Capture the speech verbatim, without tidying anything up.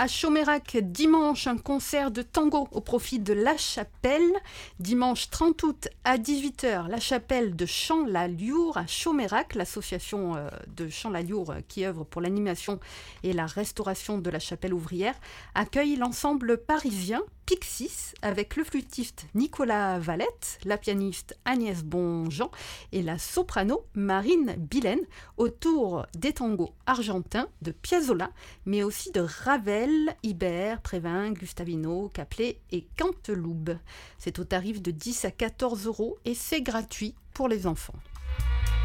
À Chaumérac, dimanche, un concert de tango au profit de La Chapelle. Dimanche trente août à dix-huit heures, La Chapelle de Champ-la-Liour à Chaumérac, l'association euh, de Champ-la-Liour euh, qui œuvre pour l'animation et la restauration de la chapelle ouvrière, accueille l'ensemble parisien Pixis avec le flûtiste Nicolas Valette, la pianiste Agnès Bonjean et la soprano Marine Billen autour des tangos argentins de Piazzolla, mais aussi de Ravel, Ibert, Prévin, Gustavino, Caplet et Canteloube. C'est au tarif de dix à quatorze euros et c'est gratuit pour les enfants.